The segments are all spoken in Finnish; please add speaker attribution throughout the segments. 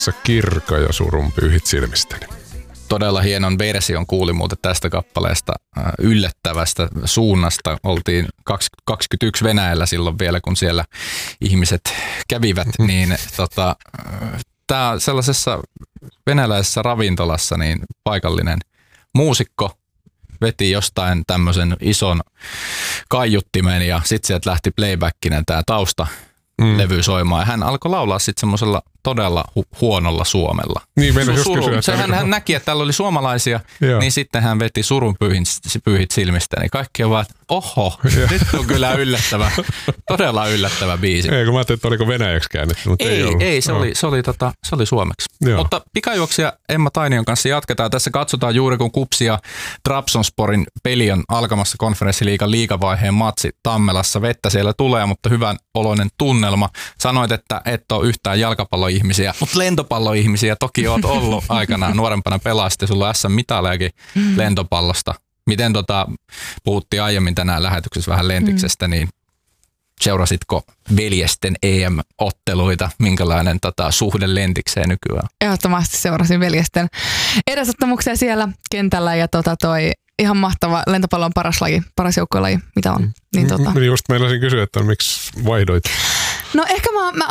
Speaker 1: Kirkka ja surun pyyhit silmistäni.
Speaker 2: Todella hienon version kuuli muuten tästä kappaleesta yllättävästä suunnasta. Oltiin 2021 Venäjällä silloin vielä, kun siellä ihmiset kävivät, niin tää sellaisessa venäläisessä ravintolassa niin paikallinen muusikko veti jostain tämmöisen ison kaiuttimen ja sitten sieltä lähti playbackinen tää taustalevy soimaan. Ja hän alkoi laulaa sitten semmoisella todella huonolla suomella.
Speaker 1: Niin,
Speaker 2: hän näki, että täällä oli suomalaisia, niin sitten hän veti surun pyyhit silmistä. Niin kaikki on vaan, että oho, nyt on kyllä todella yllättävä biisi.
Speaker 1: Ei, kun mä ajattelin, että oliko venäjäksi käännetty, mutta ei
Speaker 2: se oli suomeksi. Joo. Mutta pikajuoksija Emma Tainion kanssa jatketaan. Tässä katsotaan juuri, kun KuPS ja Trabzonsporin peli on alkamassa Konferenssiliigan liigavaiheen matsi Tammelassa. Vettä siellä tulee, mutta hyvän oloinen tunnelma. Sanoit, että et ole yhtään jalkapalloihmisiä, mutta lentopalloihmisiä toki oot ollut aikanaan nuorempana pelaasti. Sulla on SM-mitalejakin lentopallosta. Miten puhuttiin aiemmin tänään lähetyksessä vähän lentiksestä, niin seurasitko veljesten EM-otteluita? Minkälainen suhde lentikseen nykyään?
Speaker 3: Ehdottomasti seurasin veljesten edesottamuksia siellä kentällä ja ihan mahtava. Lentopallo on paras laji, paras joukkuelaji, mitä on. Niin,
Speaker 1: just meinasin kysyä, että miksi vaihdoit?
Speaker 3: No ehkä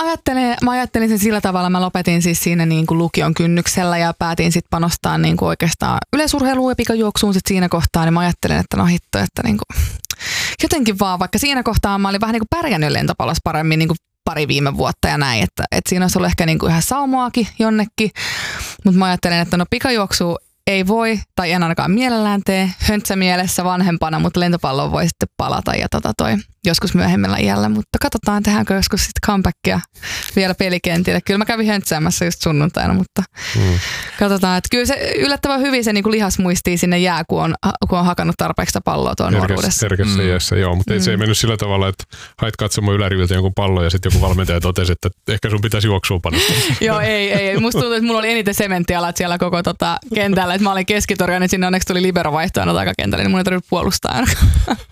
Speaker 3: mä ajattelin sen sillä tavalla, mä lopetin siis siinä niin kuin lukion kynnyksellä ja päätin sitten panostaa niin kuin oikeastaan yleisurheiluun ja pikajuoksuun sit siinä kohtaa, niin mä ajattelin, että no hitto, että niin kuin, jotenkin vaan, vaikka siinä kohtaa mä olin vähän niin kuin pärjännyt lentopallossa paremmin niin kuin pari viime vuotta ja näin, että siinä olisi ollut ehkä niin kuin ihan saumoakin jonnekin, mutta mä ajattelin, että no pikajuoksu ei voi, tai en ainakaan mielellään tee, höntsämielessä vanhempana, mutta lentopalloon voi sitten palata ja joskus myöhemmällä iällä, mutta katsotaan, tehdäänkö joskus sitten comebackia vielä pelikentille. Kyllä mä kävin höntsäämässä just sunnuntaina, mutta katsotaan, että kyllä se yllättävän hyvin se niinku lihas muistii sinne jää, kun on hakannut tarpeeksi palloa tuon nuoruudessa.
Speaker 1: Herkässä iässä, joo, mutta se ei mennyt sillä tavalla, että hait katsomaan yläriviltä jonkun pallon ja sitten joku valmentaja totesi, että ehkä sun pitäisi juoksua panostaa.
Speaker 3: Joo, ei. Musta tuntuu, että mulla oli eniten sementtialat siellä koko kentällä, että mä olin keskitorja, niin sinne onneksi tuli libero vaihtoehto takakentälle, niin mun ei tarvitse puolustaa ainakaan.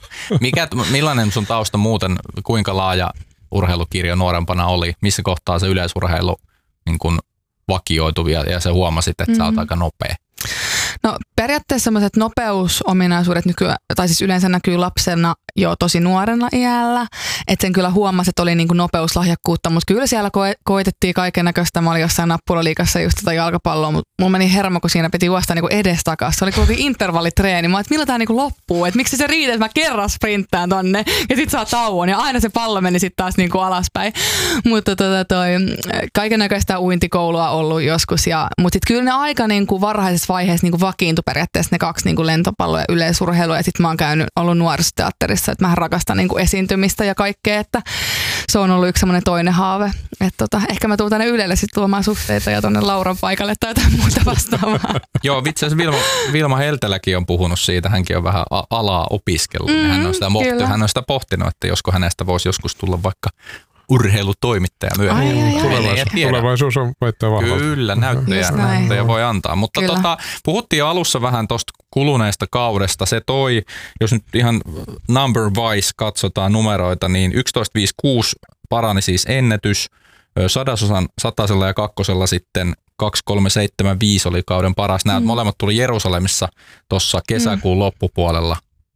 Speaker 2: Millainen sun tausta muuten, kuinka laaja urheilukirjo nuorempana oli? Missä kohtaa se yleisurheilu niin kun vakioitui ja sä huomasit, että sä oot aika nopea?
Speaker 3: No periaatteessa sellaiset nopeusominaisuudet tai siis yleensä näkyy lapsena jo tosi nuorena iällä, että sen kyllä huomasi, että oli niin kuin nopeuslahjakkuutta, mutta kyllä siellä koitettiin kaiken näköistä. Mä olin jossain nappulaliigassa just jalkapalloa, mutta mulla meni hermo, kun siinä piti juosta niin edestakas. Se oli kuin intervallitreeni. Mä että milloin tää niin loppuu, että miksi se riitä, että mä kerran sprinttään tonne ja sit saa tauon ja aina se pallo meni sitten taas niin kuin alaspäin. Mutta kaiken näköistä uintikoulua ollut joskus, mutta sitten kyllä ne aika niin kuin varhaisessa vaiheessa niin kuin vakiintui periaatteessa ne kaksi niin kuin lentopalloa ja yleisurheilua ja sitten mä oon ollut nuorisoteatterissa, että mä rakastan niin kuin esiintymistä ja kaikkea, että se on ollut yksi semmoinen toinen haave, että ehkä mä tuun tänne Ylelle sitten luomaan suhteita ja tonne Lauran paikalle tai jotain muuta vastaavaa.
Speaker 2: Joo, vitsi asiassa Vilma Helteläkin on puhunut siitä, hänkin on vähän alaa opiskellut, hän on sitä pohtinut, että josko hänestä voisi joskus tulla vaikka urheilutoimittaja myöhemmin.
Speaker 1: Tulevaisuus on voittaa vahvalta.
Speaker 2: Kyllä, näyttöjä voi antaa. Mutta puhuttiin jo alussa vähän tuosta kuluneesta kaudesta. Se toi, jos nyt ihan number wise katsotaan numeroita, niin 11.56 parani siis ennätys. Satasella ja kakkosella sitten 2.375 oli kauden paras. Nämä molemmat tuli Jerusalemissa tuossa kesäkuun loppupuolella.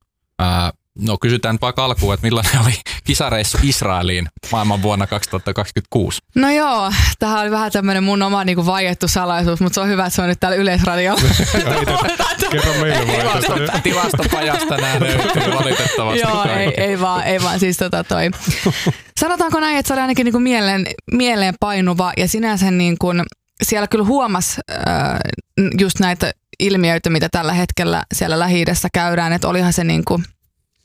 Speaker 2: No kysytään vaikka alkuun, että millainen oli kisareissu Israeliin maailman vuonna 2026?
Speaker 3: No joo, tämähän oli vähän tämmöinen mun oma niin kuin vaiettu salaisuus, mutta se on hyvä, että se on nyt täällä Yleisradiolla.
Speaker 1: Kerro meille vaan.
Speaker 2: Tilastopajasta nämä löytyy valitettavasti.
Speaker 3: Joo, ei vaan siis sanotaanko näin, että se oli ainakin niin kuin mieleen painuva ja sinänsä niin kuin, siellä kyllä huomasi just näitä ilmiöitä, mitä tällä hetkellä siellä Lähi-idässä käydään, että olihan se niin kuin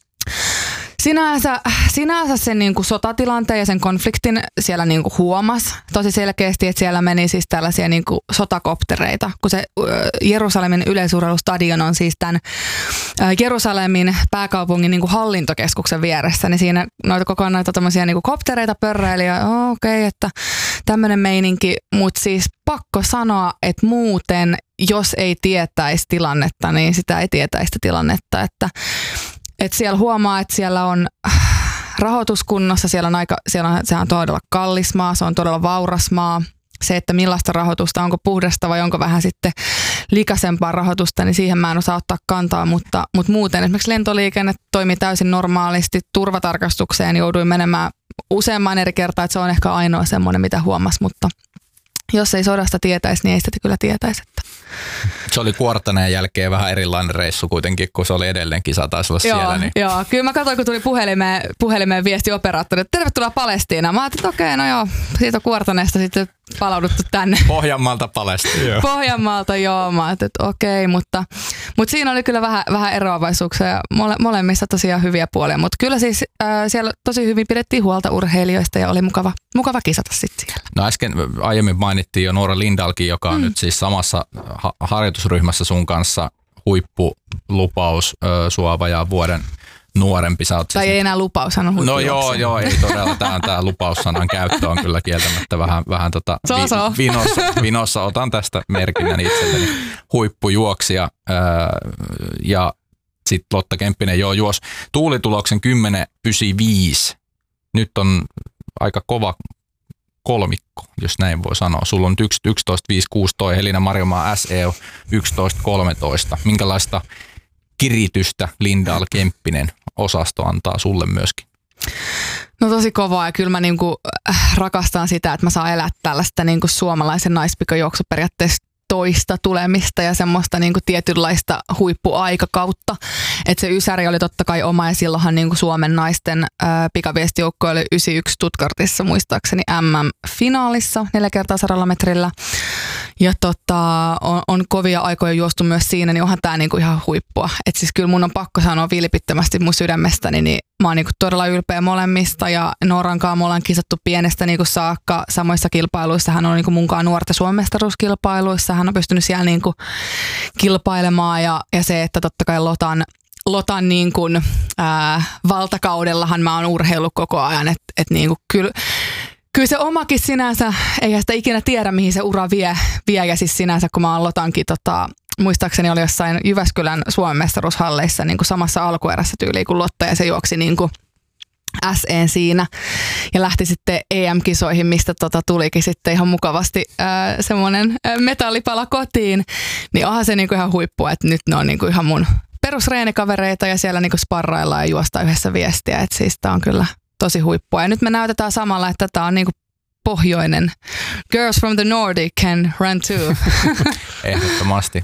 Speaker 3: Sinänsä sen niin kuin sotatilanteen ja sen konfliktin siellä niin kuin huomasi tosi selkeästi, että siellä meni siis tällaisia niin kuin sotakoptereita, kun se Jerusalemin yleisurheilustadion on siis tämän Jerusalemin pääkaupungin niin kuin hallintokeskuksen vieressä, niin siinä kokonaan noita tämmöisiä niin kuin koptereita pörräili ja okei, että tämmöinen meininki, mutta siis pakko sanoa, että muuten, jos ei tietäisi tilannetta, niin sitä ei tietäisi sitä tilannetta, että siellä huomaa, että siellä on rahoituskunnossa, sehän on todella kallis maa, se on todella vauras maa. se, että millaista rahoitusta, onko puhdasta vai onko vähän sitten likaisempaa rahoitusta, niin siihen mä en osaa ottaa kantaa, mutta muuten esimerkiksi lentoliikenne toimii täysin normaalisti, turvatarkastukseen jouduin menemään useamman eri kertaa, että se on ehkä ainoa semmoinen, mitä huomasi, mutta jos ei sodasta tietäisi, niin ei sitä kyllä tietäisi.
Speaker 2: Se oli Kuortaneen jälkeen vähän erilainen reissu kuitenkin, kun se oli edelleen kisa taisi olla siellä. Niin.
Speaker 3: Joo, kyllä mä katsoin, kun tuli puhelimeen viesti operaattori, että tervetuloa Palestiinaan. Mä ajattelin, että okei, no joo, siitä Kuortaneesta sitten palauduttu tänne.
Speaker 2: Pohjanmaalta Palestiinaan.
Speaker 3: Pohjanmaalta, joo. Mä ajattelin, että okei, mutta siinä oli kyllä vähän eroavaisuuksia ja molemmissa tosiaan hyviä puolia. Mutta kyllä siis siellä tosi hyvin pidettiin huolta urheilijoista ja oli mukava kisata sitten siellä.
Speaker 2: No aiemmin mainittiin jo Noora Lindahlkin, joka on nyt siis samassa harjoitusryhmässä sun kanssa, huippulupaus suova ja vuoden nuorempi. Sä oot
Speaker 3: tai
Speaker 2: siis
Speaker 3: ei enää lupaus, hän on
Speaker 2: huippujuoksija. No joo, ei todella. Tämä lupaussanan käyttö on kyllä kieltämättä vähän vinossa. Otan tästä merkinnän itselleni. Huippujuoksija ja sitten Lotta Kemppinen juosi tuulituloksen 10.95. Nyt on aika kova kolmikko, jos näin voi sanoa. Sulla on 11.56 toi Helina Marjomaa SE 11.13. Minkälaista kiritystä Lindahl Kemppinen osasto antaa sulle myöskin?
Speaker 3: No tosi kovaa ja kyllä mä niinku rakastan sitä, että mä saan elää tällaista niinku suomalaisen naispikajuoksu periaatteessa toista tulemista ja semmoista niinku tietynlaista huippuaikakautta. Että se Ysäri oli totta kai oma ja silloinhan niinku Suomen naisten pikaviestijoukko oli 91 Stuttgartissa muistaakseni MM-finaalissa 4 kertaa 100 metrillä. Ja on kovia aikoja juostu myös siinä, niin onhan tää niinku ihan huippua. Että siis kyllä mun on pakko sanoa vilpittömästi mun sydämestäni, niin mä oon niinku todella ylpeä molemmista ja Noorankaan me ollaan kisattu pienestä niinku saakka samoissa kilpailuissa. Hän on niinku munkaan nuorten Suomen mestaruuskilpailuissa. Hän on pystynyt siellä niinku kilpailemaan ja se, että totta kai Lotan niin kuin, valtakaudellahan mä oon urheillut koko ajan, että niin kuin kyllä se omakin sinänsä, eihän sitä ikinä tiedä mihin se ura vie ja siis sinänsä kun mä oon Lotankin muistaakseni oli jossain Jyväskylän Suomen mestaruushalleissa niin kuin samassa alkuerässä tyyliin kuin Lotta ja se juoksi niin kuin SE:n siinä ja lähti sitten EM-kisoihin, mistä tulikin sitten ihan mukavasti semmoinen metallipala kotiin, niin onhan se niinku ihan huippua, että nyt ne on niinku ihan mun perusreenikavereita ja siellä niinku sparraillaan ja juostaan yhdessä viestiä, että siis tää on kyllä tosi huippua ja nyt me näytetään samalla, että tää on niinku pohjoinen. Girls from the Nordic can run too.
Speaker 2: Ehdottomasti.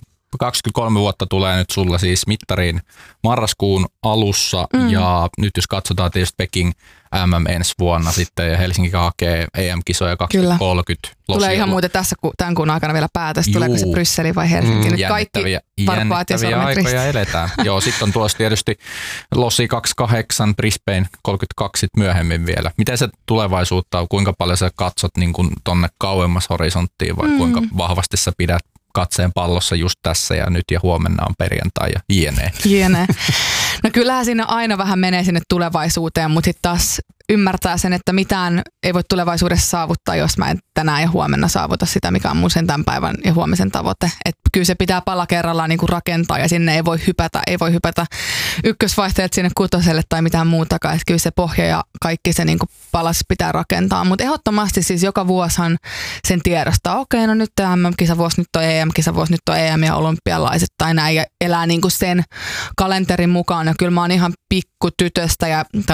Speaker 2: 23 vuotta tulee nyt sulla siis mittariin marraskuun alussa ja nyt jos katsotaan tietysti Peking MM ensi vuonna sitten ja Helsinki hakee EM-kisoja 2030.
Speaker 3: Tulee ihan muuten tässä tämän kuun aikana vielä päätös, tuleeko se Brysseli vai Helsinki. Nyt kaikki varpaat ja sormet
Speaker 2: aikoja eletään. Joo, sitten on tuossa tietysti Lossi 28, Brisbane 32 sit myöhemmin vielä. Miten se tulevaisuutta, kuinka paljon sä katsot niin kun tonne kauemmas horisonttiin vai kuinka vahvasti sä pidät katseen pallossa just tässä ja nyt ja huomenna on perjantai ja jne.
Speaker 3: No kyllähän siinä aina vähän menee sinne tulevaisuuteen, mutta sitten taas ymmärtää sen, että mitään ei voi tulevaisuudessa saavuttaa, jos mä en tänään ja huomenna saavuta sitä, mikä on mun sen tämän päivän ja huomisen tavoite. Et kyllä se pitää pala kerrallaan niinku rakentaa ja sinne ei voi hypätä ykkösvaihteelta sinne kutoselle tai mitään muutakaan. Et kyllä se pohja ja kaikki se niinku palas pitää rakentaa, mutta ehdottomasti siis joka vuosihan sen tiedostaa. Okei, no nyt tämä MM-kisavuosi, nyt on EM-kisavuosi, nyt on EM ja olympialaiset tai näin ja elää niinku sen kalenterin mukaan. Ja kyllä mä oon ihan pikkutytöstä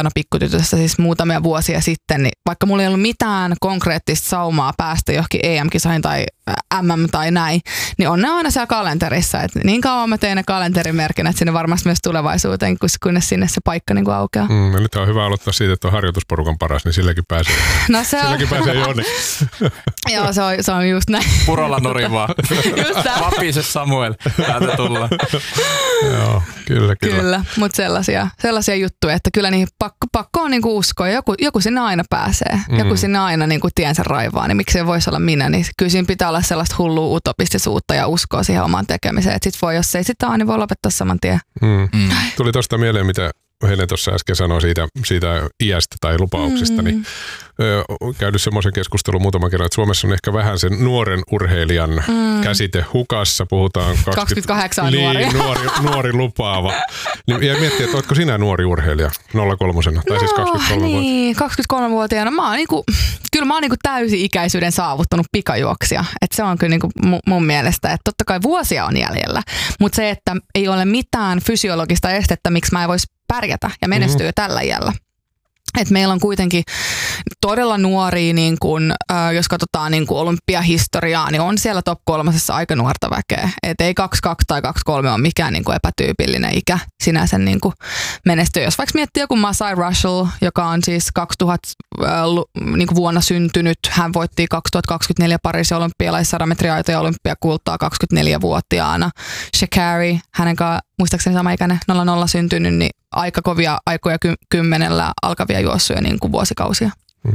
Speaker 3: siis muutamia vuosia sitten, niin vaikka mulla ei ollut mitään konkreettista saumaa päästä johonkin EM-kisoihin tai MM tai näin, niin on ne aina siellä kalenterissa. Et niin kauan mä tein ne kalenterimerkinnät sinne varmasti myös tulevaisuuteen, kunnes sinne se paikka niin kuin aukeaa.
Speaker 1: Nyt on hyvä aloittaa siitä, että on harjoitusporukan paras, niin silläkin pääsee.
Speaker 3: No
Speaker 1: silläkin pääsee Joni.
Speaker 3: Joo, se on just näin.
Speaker 2: Purolla Nori vaan. Vapise Samuel. Täältä tullaan.
Speaker 1: Joo, kyllä.
Speaker 3: Kyllä, mutta sellaisia juttuja, että kyllä niihin pakko on niinku uskoa. Joku sinne aina pääsee. Joku sinne aina niinku tiensä raivaa, niin miksi se voisi olla minä. Niin kyllä siinä pitää olla sellaista hullua utopistisuutta ja uskoa siihen omaan tekemiseen. Että sit voi, jos ei sitä ole, niin voi lopettaa saman tien.
Speaker 1: Tuli tuosta mieleen, mitä Hene tuossa äsken sanoi siitä iästä tai lupauksista, niin käynyt semmoisen keskustelun muutaman kerran, että Suomessa on ehkä vähän sen nuoren urheilijan käsite hukassa. Puhutaan
Speaker 3: 28
Speaker 1: nuori lupaava. Ja miettii, että oletko sinä nuori urheilija 03 tai siis 23-vuotiaana?
Speaker 3: Niin, 23-vuotiaana. Kyllä mä oon niinku täysi-ikäisyyden saavuttanut pikajuoksija. Et se on kyllä niinku mun mielestä, että totta kai vuosia on jäljellä. Mutta se, että ei ole mitään fysiologista estettä, miksi mä en voisi pärjätä ja menestyä tällä iällä. Et meillä on kuitenkin todella nuoria, niin kun, jos katsotaan niin kun olympiahistoriaa, niin on siellä top 3 aika nuorta väkeä. Et ei 22 tai 23 ole mikään niin kun epätyypillinen ikä sinänsä niin kun menestyä. Jos vaikka miettii joku Masai Russell, joka on siis 2000 niin kun vuonna syntynyt, hän voitti 2024 Pariisin olympialaisissa 100 metriä aitoja olympiakultaa 24-vuotiaana. Sha'Carri, hänen kanssa muistaakseni sama ikäinen 00 syntynyt, niin aika kovia aikoja 10 alkavia juossuja niin kuin vuosikausia.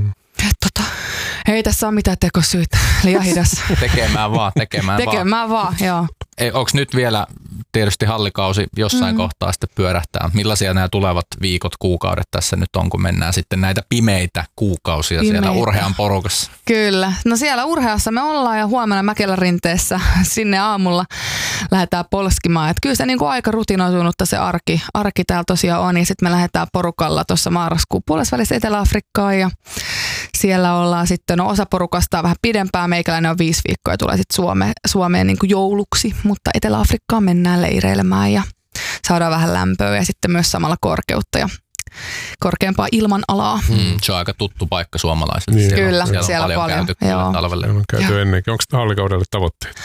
Speaker 3: Ei tässä ole mitään tekosyitä, liian hidas. Tekemään vaan, joo.
Speaker 2: Onko nyt vielä tietysti hallikausi jossain kohtaa sitten pyörähtää? Millaisia nämä tulevat viikot, kuukaudet tässä nyt on, kun mennään sitten näitä pimeitä kuukausia siellä Urhean porukassa?
Speaker 3: Kyllä. No siellä Urheassa me ollaan ja huomenna Mäkelän rinteessä sinne aamulla lähdetään polskimaan. Et kyllä se niin kuin aika rutinoitunutta se arki täällä tosiaan on. Ja sitten me lähdetään porukalla tuossa marraskuun puolesvälissä Etelä-Afrikkaan ja siellä ollaan sitten, no osa porukasta on vähän pidempään, meikäläinen on 5 viikkoa ja tulee sitten Suomeen niin kuin jouluksi, mutta Etelä-Afrikkaan mennään leireilemään ja saadaan vähän lämpöä ja sitten myös samalla korkeutta ja korkeampaa ilmanalaa.
Speaker 2: Se on aika tuttu paikka suomalaisille.
Speaker 3: Niin, kyllä, siellä on paljon.
Speaker 2: Käyty talvelle.
Speaker 1: On käyty ennenkin. Onko hallikaudelle tavoitteet?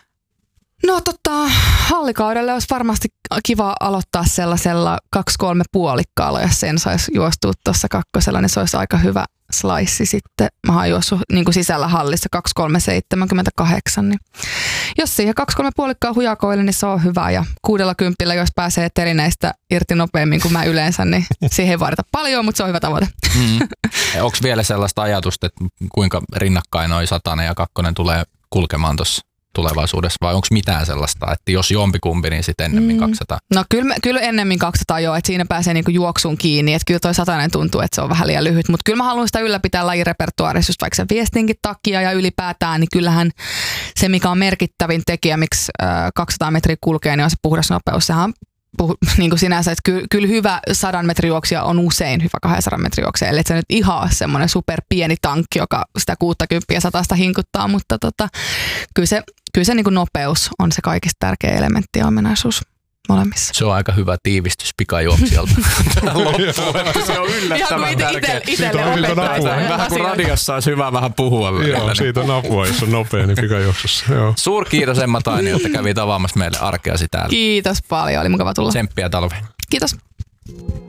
Speaker 3: No hallikaudelle olisi varmasti kiva aloittaa sellaisella 2-3 puolikkaalla, jos sen saisi juostua tuossa kakkosella, niin se olisi aika hyvä slice sitten. Mä oon juossut niin kuin sisällä hallissa 2-3-78, niin jos siihen 2-3 puolikkaa hujakoille, niin se on hyvä. Ja 60, jos pääsee telineistä irti nopeammin kuin mä yleensä, niin siihen ei vaadita paljon, mutta se on hyvä tavoite.
Speaker 2: Onko vielä sellaista ajatusta, että kuinka rinnakkain noi 100 ja 2 tulee kulkemaan tuossa tulevaisuudessa, vai onko mitään sellaista, että jos jompikumpi, niin sitten ennemmin 200?
Speaker 3: No kyllä ennemmin 200 joo, että siinä pääsee niinku juoksuun kiinni, että kyllä toi 100 tuntuu, että se on vähän liian lyhyt, mutta kyllä mä haluan sitä ylläpitää lajirepertuaarissa just vaikka sen viestinkin takia ja ylipäätään, niin kyllähän se, mikä on merkittävin tekijä, miksi 200 metriä kulkee, niin on se puhdas nopeus. Sehän on niin kuin sinänsä, että kyllä hyvä 100 metrin juoksija on usein hyvä 200 metrin juoksija, eli se nyt ihan semmoinen super pieni tankki, joka sitä 60 ja 100 hinkuttaa, mutta kyllä se niin kuin nopeus on se kaikista tärkeä elementti ja ominaisuus molemmissa.
Speaker 2: Se on aika hyvä tiivistys pikajuoksijalta. Se on yllättävän tärkeä. Vähän kuin radiossa olisi hyvä vähän puhua.
Speaker 1: Joo, siitä on apua, jos on nopea, niin pikajuoksussa.
Speaker 2: Suurkiitos Emma Tainio, että kävit avaamassa meille arkeasi täällä.
Speaker 3: Kiitos paljon, oli mukava tulla.
Speaker 2: Tsemppiä talveen.
Speaker 3: Kiitos.